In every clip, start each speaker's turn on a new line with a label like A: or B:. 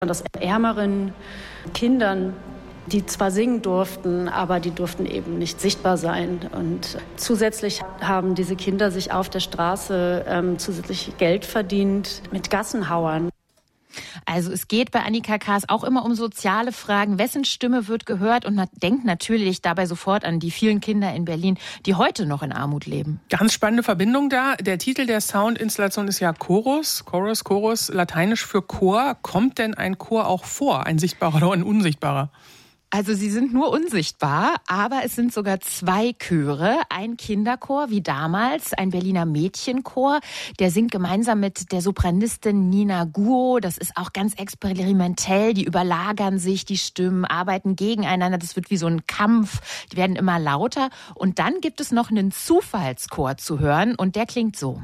A: Dass ärmeren Kindern, die zwar singen durften, aber die durften eben nicht sichtbar sein. Und zusätzlich haben diese Kinder sich auf der Straße zusätzlich Geld verdient mit Gassenhauern.
B: Also es geht bei Annika Kaas auch immer um soziale Fragen. Wessen Stimme wird gehört? Und man denkt natürlich dabei sofort an die vielen Kinder in Berlin, die heute noch in Armut leben.
C: Ganz spannende Verbindung da. Der Titel der Soundinstallation ist ja Chorus, lateinisch für Chor. Kommt denn ein Chor auch vor, ein sichtbarer oder ein unsichtbarer?
B: Also sie sind nur unsichtbar, aber es sind sogar 2 Chöre. Ein Kinderchor wie damals, ein Berliner Mädchenchor. Der singt gemeinsam mit der Sopranistin Nina Guo. Das ist auch ganz experimentell. Die überlagern sich, die Stimmen, arbeiten gegeneinander. Das wird wie so ein Kampf. Die werden immer lauter. Und dann gibt es noch einen Zufallschor zu hören und der klingt so.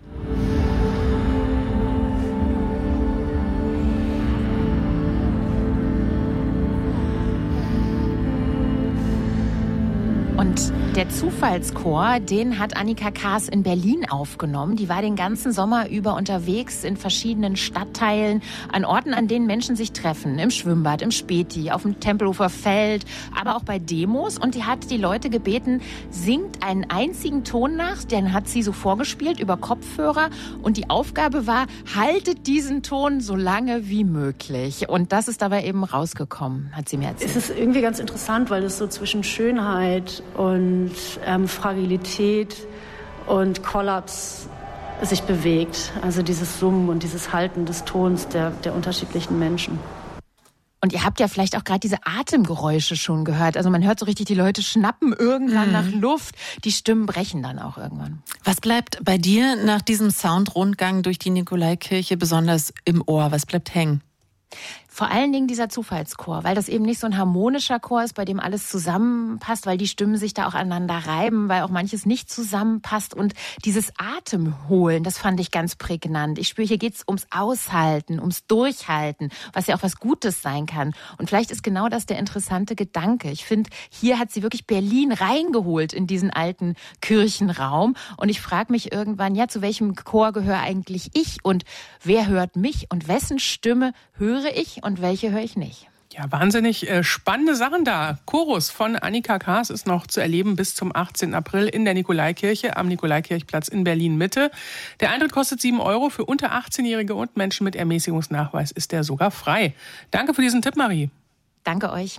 B: Und der Zufallschor, den hat Annika Kaas in Berlin aufgenommen. Die war den ganzen Sommer über unterwegs in verschiedenen Stadtteilen, an Orten, an denen Menschen sich treffen. Im Schwimmbad, im Späti, auf dem Tempelhofer Feld, aber auch bei Demos. Und die hat die Leute gebeten, singt einen einzigen Ton nach. Den hat sie so vorgespielt über Kopfhörer. Und die Aufgabe war, haltet diesen Ton so lange wie möglich. Und das ist dabei eben rausgekommen, hat sie mir erzählt.
A: Es ist irgendwie ganz interessant, weil es so zwischen Schönheit und Fragilität und Kollaps sich bewegt. Also dieses Summen und dieses Halten des Tons der unterschiedlichen Menschen.
B: Und ihr habt ja vielleicht auch gerade diese Atemgeräusche schon gehört. Also man hört so richtig, die Leute schnappen irgendwann nach Luft. Die Stimmen brechen dann auch irgendwann.
D: Was bleibt bei dir nach diesem Soundrundgang durch die Nikolaikirche besonders im Ohr? Was bleibt hängen?
B: Vor allen Dingen dieser Zufallschor, weil das eben nicht so ein harmonischer Chor ist, bei dem alles zusammenpasst, weil die Stimmen sich da auch aneinander reiben, weil auch manches nicht zusammenpasst. Und dieses Atemholen, das fand ich ganz prägnant. Ich spüre, hier geht's ums Aushalten, ums Durchhalten, was ja auch was Gutes sein kann. Und vielleicht ist genau das der interessante Gedanke. Ich finde, hier hat sie wirklich Berlin reingeholt in diesen alten Kirchenraum. Und ich frage mich irgendwann, ja, zu welchem Chor gehöre eigentlich ich? Und wer hört mich? Und wessen Stimme höre ich? Und welche höre ich nicht?
C: Ja, wahnsinnig spannende Sachen da. Chorus von Annika Kaas ist noch zu erleben bis zum 18. April in der Nikolaikirche am Nikolaikirchplatz in Berlin-Mitte. Der Eintritt kostet 7 €. Für unter 18-Jährige und Menschen mit Ermäßigungsnachweis ist der sogar frei. Danke für diesen Tipp, Marie.
B: Danke euch.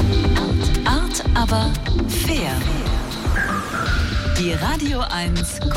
E: Art, aber fair. Die Radio 1